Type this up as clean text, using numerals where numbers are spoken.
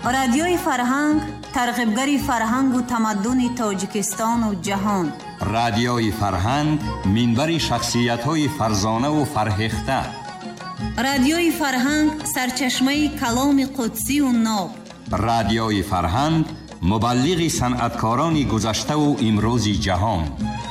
رادیوی فرهنگ ترغیبگری فرهنگ و تمدن تاجیکستان و جهان. رادیوی فرهنگ منبر شخصیت‌های فرزانه و فرهیخته. رادیوی فرهنگ سرچشمه کلام قدسی و ناب. رادیوی فرهنگ مبلغ صنعتکاران گذشته و امروزی جهان.